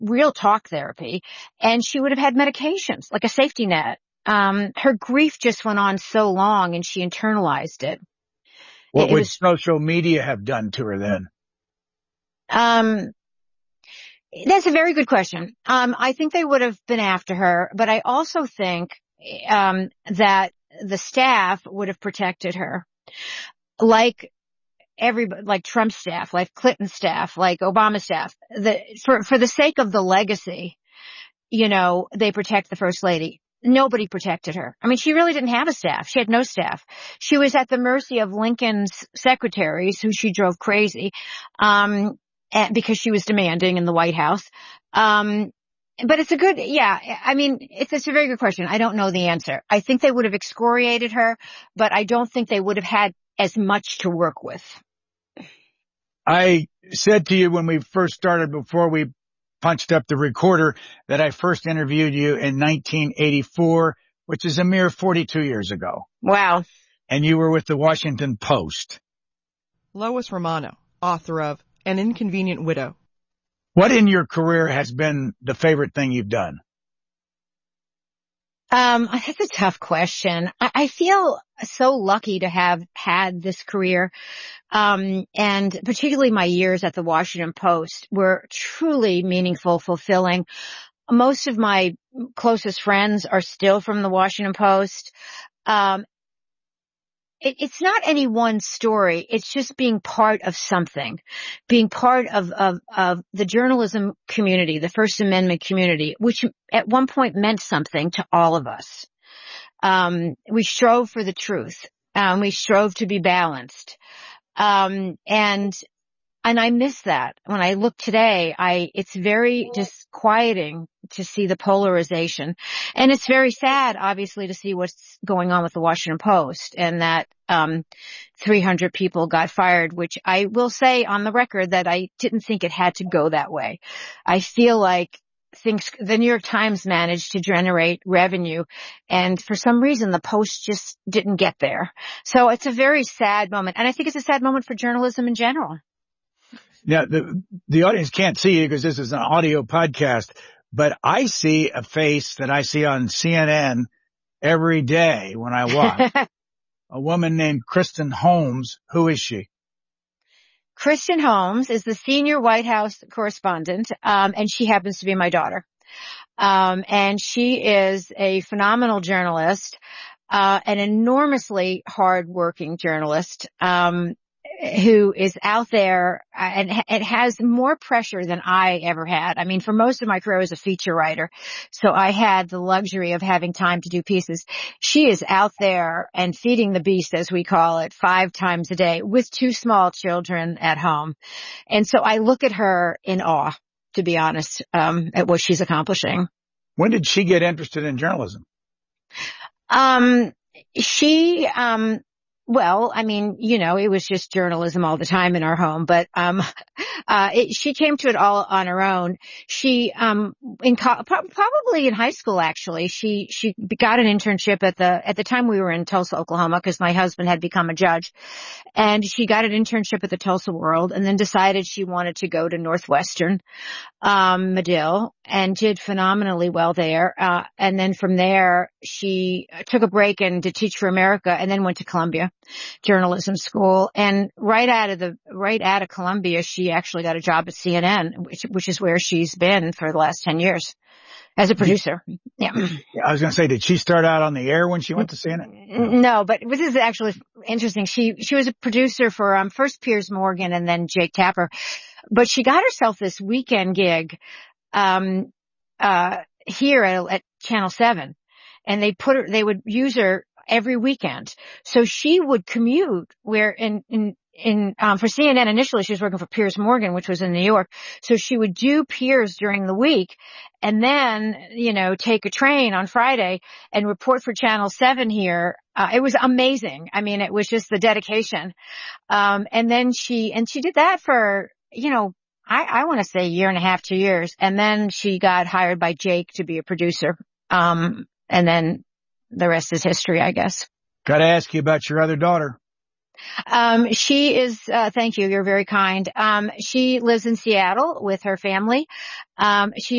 real talk therapy, and she would have had medications, like a safety net. Her grief just went on so long and she internalized it. What It would was, social media have done to her then? um, that's a very good question. I think they would have been after her, but I also think, that the staff would have protected her. Like everybody, like Trump's staff, like Clinton's staff, like Obama's staff, for the sake of the legacy, they protect the first lady. Nobody protected her. I mean, she really didn't have a staff. She had no staff. She was at the mercy of Lincoln's secretaries, who she drove crazy, because she was demanding in the White House. But it's I mean, it's a very good question. I don't know the answer. I think they would have excoriated her, but I don't think they would have had as much to work with. I said to you when we first started, before we punched up the recorder, that I first interviewed you in 1984, which is a mere 42 years ago. Wow. And you were with the Washington Post. Lois Romano, author of An Inconvenient Widow. What in your career has been the favorite thing you've done? That's a tough question. I feel so lucky to have had this career. And particularly my years at the Washington Post were truly meaningful, fulfilling. Most of my closest friends are still from the Washington Post. It's not any one story. It's just being part of something, being part of the journalism community, the First Amendment community, which at one point meant something to all of us. We strove for the truth. We strove to be balanced. And I miss that. When I look today, it's very disquieting to see the polarization. And it's very sad, obviously, to see what's going on with the Washington Post, and that 300 people got fired, which I will say on the record that I didn't think it had to go that way. I feel like the New York Times managed to generate revenue, and for some reason the Post just didn't get there. So it's a very sad moment. And I think it's a sad moment for journalism in general. Now, the audience can't see you because this is an audio podcast, but I see a face that I see on CNN every day when I watch. A woman named Kristen Holmes. Who is she? Kristen Holmes is the senior White House correspondent, and she happens to be my daughter. And she is a phenomenal journalist, an enormously hardworking journalist, who is out there and it has more pressure than I ever had. I mean, for most of my career, I was a feature writer, so I had the luxury of having time to do pieces. She is out there and feeding the beast, as we call it, 5 times a day with 2 small children at home. And so I look at her in awe, to be honest, at what she's accomplishing. When did she get interested in journalism? Well, I mean, it was just journalism all the time in our home, but, she came to it all on her own. She, probably in high school, actually, she got an internship at the time we were in Tulsa, Oklahoma, because my husband had become a judge, and she got an internship at the Tulsa World and then decided she wanted to go to Northwestern, Medill, and did phenomenally well there. And then from there, she took a break and to Teach for America, and then went to Columbia Journalism School. And right out of Columbia, she actually got a job at CNN, which is where she's been for the last 10 years as a producer. Yeah. I was going to say, did she start out on the air when she went to CNN? No, but this is actually interesting. She was a producer for first Piers Morgan and then Jake Tapper, but she got herself this weekend gig here at Channel 7, and they would use her every weekend. So she would commute for CNN initially she was working for Piers Morgan, which was in New York. So she would do Piers during the week and then, take a train on Friday and report for Channel 7 here. It was amazing. I mean, it was just the dedication. And then she did that for, I want to say a year and a half, 2 years. And then she got hired by Jake to be a producer. And then the rest is history, I guess. Got to ask you about your other daughter. She is, thank you. You're very kind. She lives in Seattle with her family. She